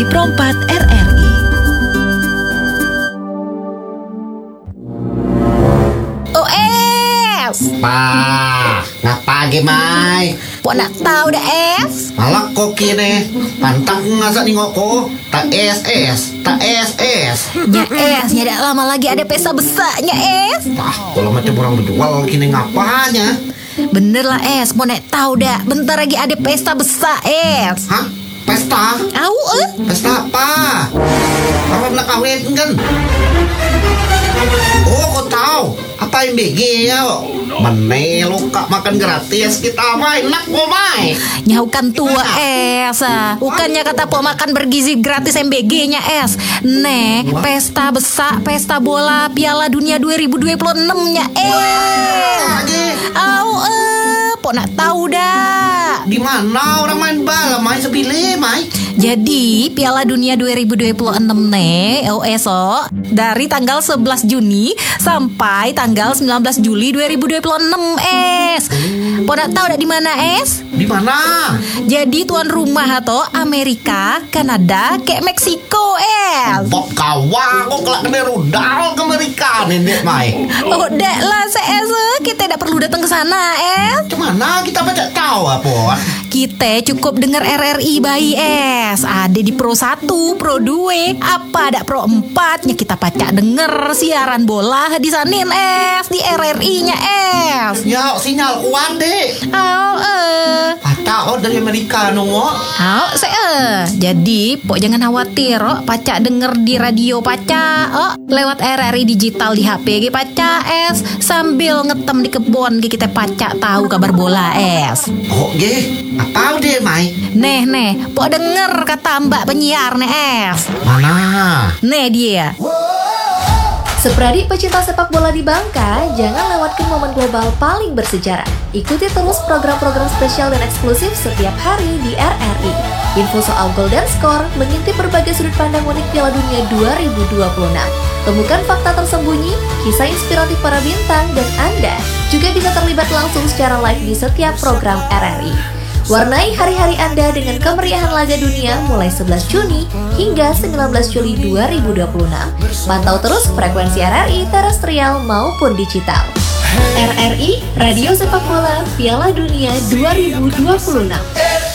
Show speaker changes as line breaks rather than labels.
Perompat RRI.
OS ngapagi mai?
Pok nak tahu dah es?
Malah kok kini pantang ngasak ningok ko tak es tak es.
Nya es, nya dah lama lagi ada pesta besarnya es.
Kalau macam orang berjual kini ngapanya?
Bener lah es, mau nak tahu dah. Bentar lagi ada pesta besar es.
Hah? Pesta?
Tahu
Pesta apa? Apa nak kawin kan? Oh, kau tahu apa yang BG ya? Mana luka makan gratis kita main nak kau main.
Nyaukan tua es. Bukannya kata pok makan bergizi gratis MBG-nya es. Nek, pesta besar, pesta bola Piala Dunia 2026-nya es. Au pok nak tahu dah.
Di mana orang main bola main sebile main?
Jadi Piala Dunia 2026 nih OSO dari tanggal 11 Juni sampai tanggal 19 Juli 2026 es. Pok nak tahu dak di mana es?
Di mana?
Jadi tuan rumah atau Amerika, Kanada, kayak Meksiko es.
Bob kawan kok kelak kena rudal ke Amerika nenek main.
Oh dak lah es, kita tidak perlu datang ke sana es.
Cemana kita baca tahu apa?
Kita cukup dengar RRI bayi es. Ada di Pro 1, Pro 2, apa ada Pro 4-nya kita pacak denger siaran bola di sanin es, di RRI-nya es.
Ya sinyal kuat deh. Pacak dari Amerika nunggu.
Jadi pok jangan khawatir pacak denger di radio pacak lewat RRI digital di HP pacak es sambil ngetem di kebun kita pacak tahu kabar bola es.
Oh ge, apa deh mai?
Nih, pok denger kata mbak penyiar nih es.
Mana?
Nih dia.
Sepradik pecinta sepak bola di Bangka, jangan lewatkan momen global paling bersejarah. Ikuti terus program-program spesial dan eksklusif setiap hari di RRI. Info soal gol dan skor, mengintip berbagai sudut pandang unik Piala Dunia 2026. Temukan fakta tersembunyi, kisah inspiratif para bintang, dan Anda juga bisa terlibat langsung secara live di setiap program RRI. Warnai hari-hari Anda dengan kemeriahan laga dunia mulai 11 Juni hingga 19 Juli 2026. Pantau terus frekuensi RRI terestrial maupun digital. RRI, Radio Sepak Bola Piala Dunia 2026.